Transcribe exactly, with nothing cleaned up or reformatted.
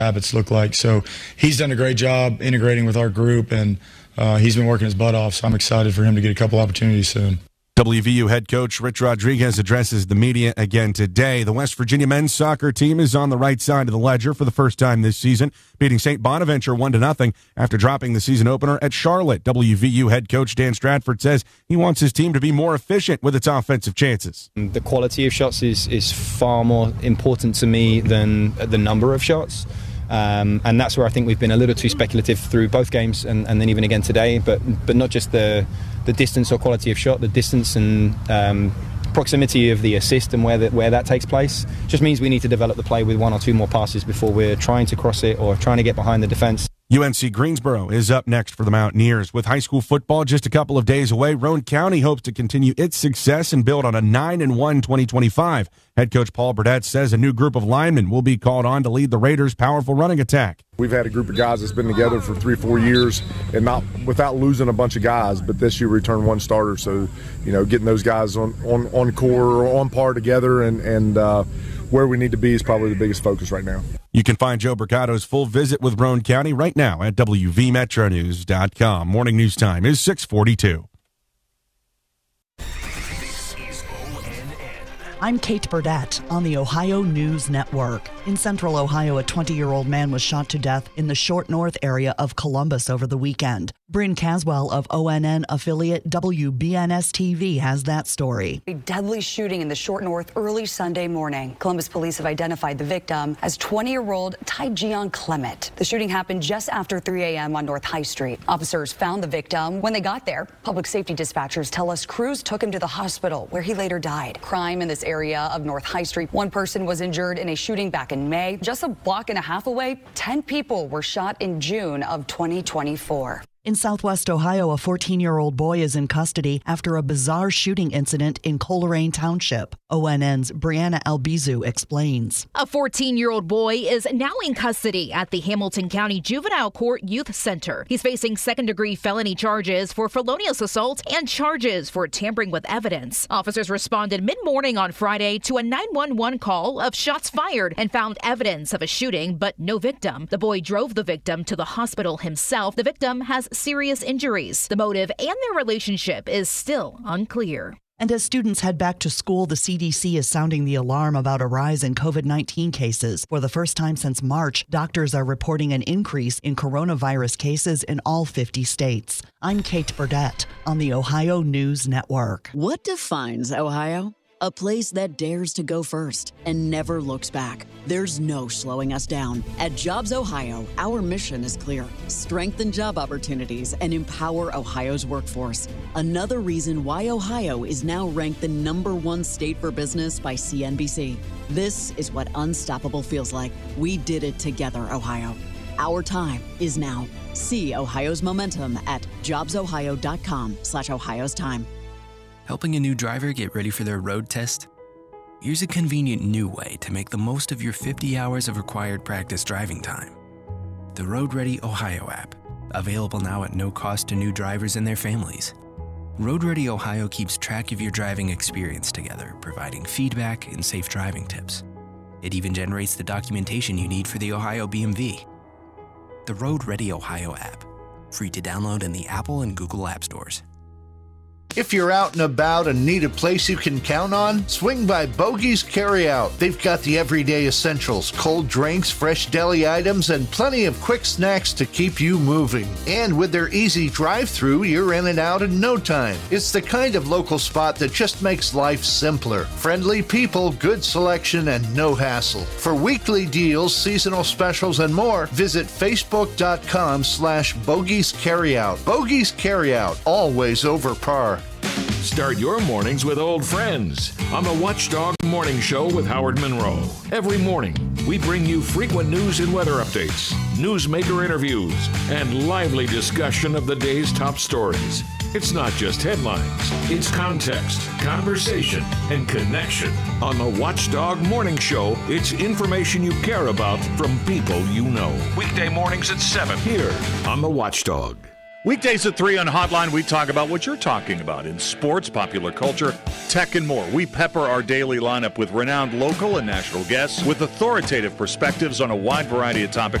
habits look like. So he's done a great job integrating with our group, and uh, he's been working his butt off. So I'm excited for him to get a couple opportunities soon. W V U head coach Rich Rodriguez addresses the media again today. The West Virginia men's soccer team is on the right side of the ledger for the first time this season, beating Saint Bonaventure one to nothing after dropping the season opener at Charlotte. W V U head coach Dan Stratford says he wants his team to be more efficient with its offensive chances. The quality of shots is, is far more important to me than the number of shots. Um, and that's where I think we've been a little too speculative through both games and, and then even again today. But but not just the the distance or quality of shot, the distance and um, proximity of the assist and where that where that takes place just means we need to develop the play with one or two more passes before we're trying to cross it or trying to get behind the defense. U N C Greensboro is up next for the Mountaineers. With high school football just a couple of days away, Roane County hopes to continue its success and build on a nine and one twenty twenty-five. Head coach Paul Burdett says a new group of linemen will be called on to lead the Raiders' powerful running attack. We've had a group of guys that's been together for three, four years, and not without losing a bunch of guys. But this year, we returned one starter, so you know, getting those guys on on, on core or on par together and and uh, where we need to be is probably the biggest focus right now. You can find Joe Bricato's full visit with Roane County right now at W V Metro News dot com. Morning news time is six forty-two. I'm Kate Burdett on the Ohio News Network. In central Ohio, a twenty-year-old man was shot to death in the Short North area of Columbus over the weekend. Bryn Caswell of O N N affiliate W B N S T V has that story. A deadly shooting in the Short North early Sunday morning. Columbus police have identified the victim as twenty-year-old Tyjeon Clement. The shooting happened just after three a.m. on North High Street. Officers found the victim. When they got there, public safety dispatchers tell us crews took him to the hospital where he later died. Crime in this area of North High Street. One person was injured in a shooting back in May. Just a block and a half away, ten people were shot in June of twenty twenty-four. In southwest Ohio, a fourteen-year-old boy is in custody after a bizarre shooting incident in Coleraine Township. O N N's Brianna Albizu explains. A fourteen-year-old boy is now in custody at the Hamilton County Juvenile Court Youth Center. He's facing second-degree felony charges for felonious assault and charges for tampering with evidence. Officers responded mid-morning on Friday to a nine one one call of shots fired and found evidence of a shooting, but no victim. The boy drove the victim to the hospital himself. The victim has serious injuries. The motive and their relationship is still unclear. And as students head back to school, the C D C is sounding the alarm about a rise in COVID nineteen cases. For the first time since March, doctors are reporting an increase in coronavirus cases in all fifty states. I'm Kate Burdett on the Ohio News Network. What defines Ohio? A place that dares to go first and never looks back. There's no slowing us down. At Jobs Ohio, our mission is clear. Strengthen job opportunities and empower Ohio's workforce. Another reason why Ohio is now ranked the number one state for business by C N B C. This is what unstoppable feels like. We did it together, Ohio. Our time is now. See Ohio's momentum at jobsohio.com slash Ohio's time. Helping a new driver get ready for their road test? Here's a convenient new way to make the most of your fifty hours of required practice driving time. The Road Ready Ohio app, available now at no cost to new drivers and their families. Road Ready Ohio keeps track of your driving experience together, providing feedback and safe driving tips. It even generates the documentation you need for the Ohio B M V. The Road Ready Ohio app, free to download in the Apple and Google App Stores. If you're out and about and need a place you can count on, swing by Bogey's Carryout. They've got the everyday essentials, cold drinks, fresh deli items, and plenty of quick snacks to keep you moving. And with their easy drive-thru, you're in and out in no time. It's the kind of local spot that just makes life simpler. Friendly people, good selection, and no hassle. For weekly deals, seasonal specials, and more, visit facebook.com slash Bogey's Carryout. Bogey's Carryout, always over par. Start your mornings with old friends on the Watchdog Morning Show with Howard Monroe. Every morning, we bring you frequent news and weather updates, newsmaker interviews, and lively discussion of the day's top stories. It's not just headlines, it's context, conversation, and connection. On the Watchdog Morning Show, it's information you care about from people you know. Weekday mornings at seven here on the Watchdog. Weekdays at three on Hotline, we talk about what you're talking about in sports, popular culture, tech, and more. We pepper our daily lineup with renowned local and national guests with authoritative perspectives on a wide variety of topics.